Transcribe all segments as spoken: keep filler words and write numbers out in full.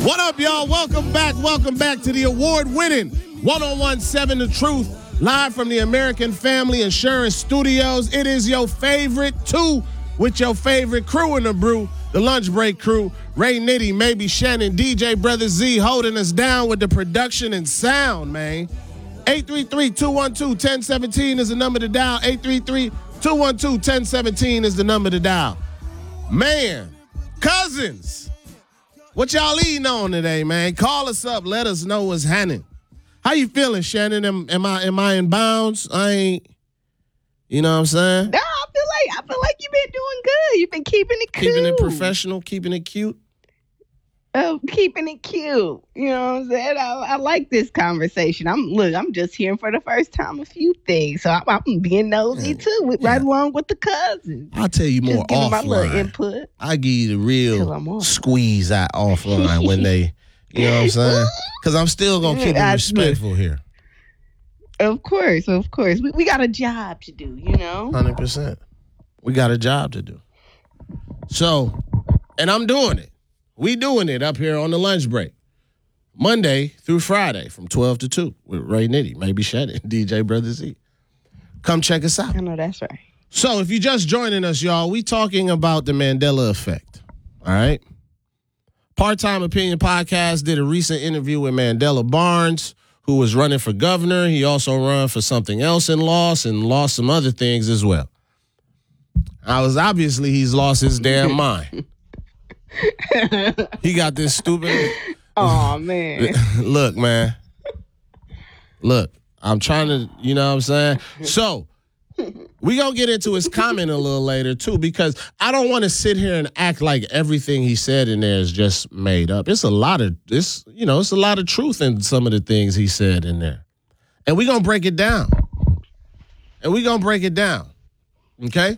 What up, y'all? Welcome back. Welcome back to the award-winning ten seventeen The Truth, live from the American Family Insurance Studios. It is your favorite two with your favorite crew in the brew, the Lunch Break crew. Ray Nitty, maybe Shannon, D J Brother Z holding us down with the production and sound, man. eight three three, two one two, one zero one seven is the number to dial. eight three three, two one two, one zero one seven is the number to dial. Man, cousins. What y'all eating on today, man? Call us up. Let us know what's happening. How you feeling, Shannon? Am, am I am I in bounds? I ain't. You know what I'm saying? No, I feel like I feel like you've been doing good. You've been keeping it cool. Keeping it professional, keeping it cute. Oh, keeping it cute. You know what I'm saying? I, I like this conversation. I'm look. I'm just hearing for the first time a few things, so I'm, I'm being nosy too, with, yeah. right along with the cousins. I'll tell you more just giving offline. My little input. I give you the real squeeze out offline when they, you know what I'm saying? Because I'm still gonna keep it respectful here. Of course, of course. We we got a job to do. You know, one hundred percent. We got a job to do. So, and I'm doing it. We doing it up here on the lunch break. Monday through Friday from twelve to two with Ray Nitty, maybe Shannon, D J Brother Z. Come check us out. I know that's right. So if you're just joining us, y'all, we talking about the Mandela effect, all right? Part-Time Opinion Podcast did a recent interview with Mandela Barnes, who was running for governor. He also ran for something else and lost, and lost some other things as well. I was obviously he's lost his damn mind. He got this stupid. Oh man! Look, man. Look, I'm trying to. You know what I'm saying? So we gonna get into his comment a little later too, because I don't want to sit here and act like everything he said in there is just made up. It's a lot of this. You know, it's a lot of truth in some of the things he said in there, and we gonna break it down. And we gonna break it down. Okay.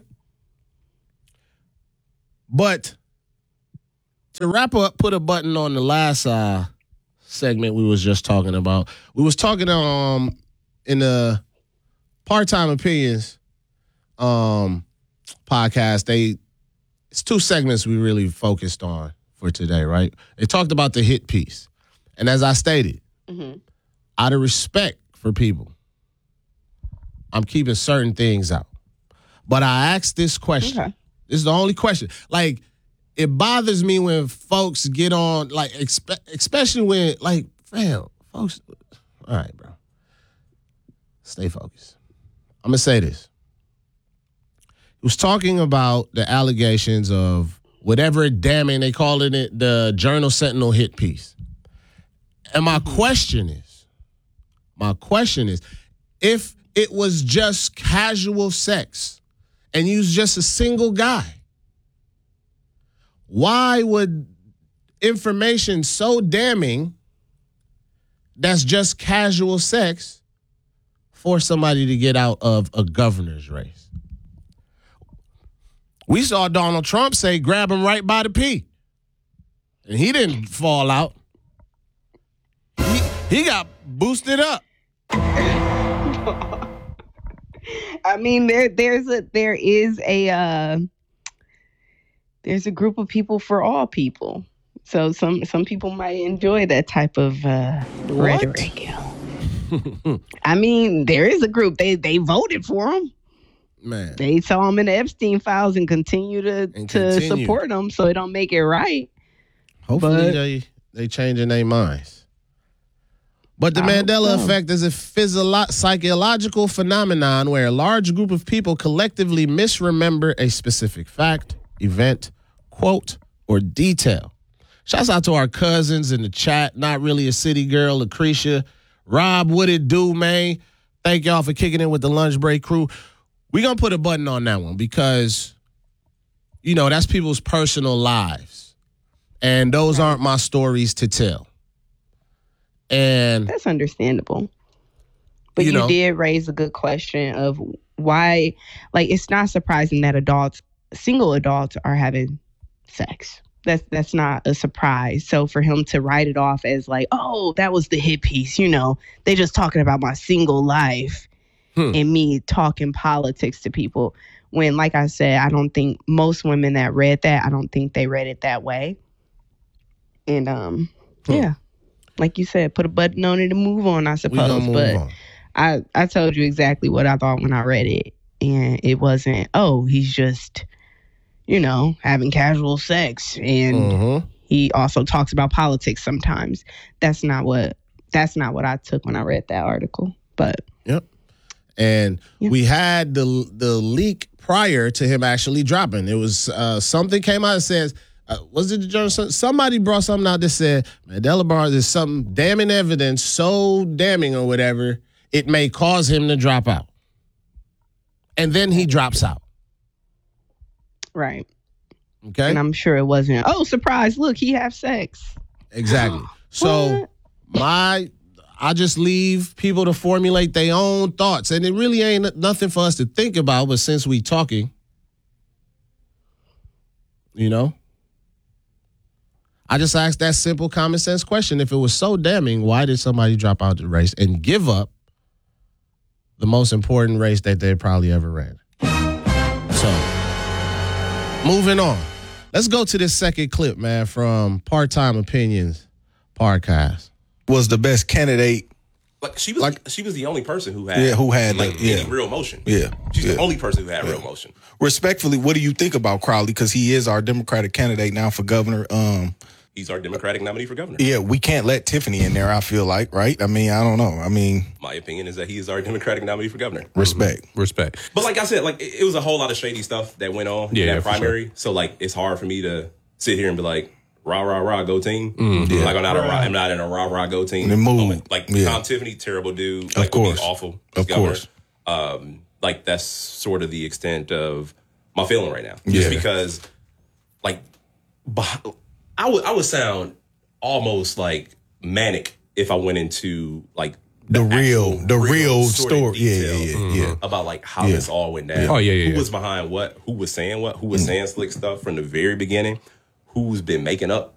But to wrap up, put a button on the last uh, segment we was just talking about. We was talking um in the Part-Time Opinions um podcast. They it's two segments we really focused on for today, right? They talked about the hit piece, and as I stated, mm-hmm. out of respect for people, I'm keeping certain things out. But I asked this question. Okay. This is the only question. Like, it bothers me when folks get on, like, expe- especially when, like, fam, folks, all right, bro. Stay focused. I'm going to say this. He was talking about the allegations of whatever damning, they calling it the Journal Sentinel hit piece. And my question is, my question is, if it was just casual sex and you was just a single guy, why would information so damning that's just casual sex force somebody to get out of a governor's race? We saw Donald Trump say, grab him right by the pee. And he didn't fall out. He, he got boosted up. I mean, there there's a there is a uh, there's a group of people for all people. So some some people might enjoy that type of uh, rhetoric. I mean, there is a group. They they voted for him. Man, they saw him in the Epstein files and continue to and to continue. support him. So it don't make it right. Hopefully but, they they changing their minds. But the I Mandela so. effect is a physio- psychological phenomenon where a large group of people collectively misremember a specific fact, event, quote, or detail. Shouts out to our cousins in the chat. Not really a city girl, Lucretia. Rob, what it do, man? Thank y'all for kicking in with the Lunch Break crew. We're going to put a button on that one because, you know, that's people's personal lives. And those right. aren't my stories to tell. And that's understandable. But you, you know, did raise a good question of why, like, it's not surprising that adults, single adults, are having sex. That's that's not a surprise. So for him to write it off as like, oh, that was the hit piece, you know, they just talking about my single life hmm. and me talking politics to people. When, like I said, I don't think most women that read that, I don't think they read it that way. And um, Hmm. Yeah. Like you said, put a button on it and move on, I suppose. But on. I, I told you exactly what I thought when I read it. And it wasn't, oh, he's just, you know, having casual sex. And mm-hmm. he also talks about politics sometimes. That's not what that's not what I took when I read that article. But Yep. And yeah. we had the the leak prior to him actually dropping. It was uh, something came out that says, uh, was it the journal? Somebody brought something out that said, Mandela Barnes is some damning evidence, so damning or whatever, it may cause him to drop out. And then he drops out. Right. Okay. And I'm sure it wasn't, oh, surprise, look, he have sex. Exactly. So my, I just leave people to formulate their own thoughts. And it really ain't nothing for us to think about, but since we talking, you know, I just asked that simple common sense question. If it was so damning, why did somebody drop out the race and give up the most important race that they probably ever ran? So, moving on. Let's go to this second clip, man, from Part-Time Opinions podcast. Was the best candidate. Like she was, like, she was the only person who had, yeah, who had like, like yeah. any real motion. Yeah, she's yeah. the only person who had yeah. real motion. Respectfully, what do you think about Crowley? Because he is our Democratic candidate now for governor. Um, He's our Democratic nominee for governor. Yeah, we can't let Tiffany in there, I feel like, right? I mean, I don't know. I mean... My opinion is that he is our Democratic nominee for governor. Respect. Mm-hmm. Respect. But like I said, like it, it was a whole lot of shady stuff that went on yeah, in that yeah, primary. Sure. So like it's hard for me to sit here and be like, rah, rah, rah, go team. Mm-hmm. Yeah. Like I'm not, a, I'm not in a rah, rah, go team. The move. Like yeah. Tom Tiffany, terrible dude. Like, of course. Awful. Of governor. course. Um, like that's sort of the extent of my feeling right now. Just yeah. because like I would, I would sound almost like manic if I went into like the, the real, the real, real story, yeah, yeah, yeah, mm-hmm. yeah, about like how yeah. this all went down. Oh yeah, yeah. Who yeah. was behind what? Who was saying what? Who was mm-hmm. saying slick stuff from the very beginning? Who's been making up